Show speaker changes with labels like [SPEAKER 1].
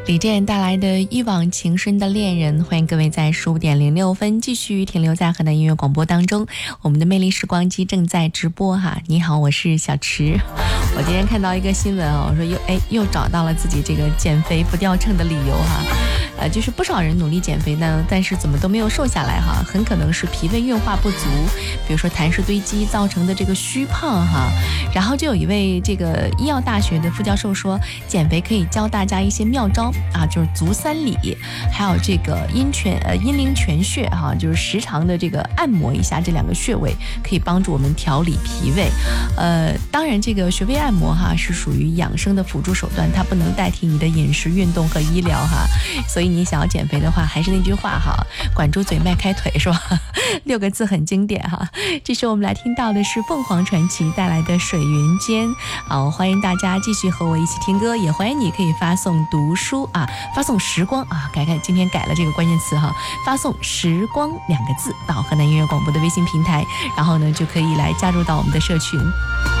[SPEAKER 1] 李健带来的一往情深的恋人，欢迎各位在15点06分继续停留在河南音乐广播当中。我们的魅力时光机正在直播哈。你好，我是小池。我今天看到一个新闻啊，我说又找到了自己这个减肥不掉秤的理由哈。就是不少人努力减肥呢，但是怎么都没有瘦下来哈，很可能是脾胃运化不足，比如说痰湿堆积造成的这个虚胖哈。然后就有一位这个医药大学的副教授说，减肥可以教大家一些妙招啊，就是足三里，还有这个阴陵泉穴哈，就是时常的这个按摩一下这两个穴位，可以帮助我们调理脾胃。当然这个穴位按摩哈是属于养生的辅助手段，它不能代替你的饮食、运动和医疗哈。所以你想要减肥的话，还是那句话哈，管住嘴，迈开腿是吧？6个字很经典哈。这时我们来听到的是凤凰传奇带来的水云间。好，欢迎大家继续和我一起听歌，也欢迎你可以发送读书啊，发送时光啊，今天改了这个关键词哈，发送时光2个字到河南音乐广播的微信平台，然后呢就可以来加入到我们的社群。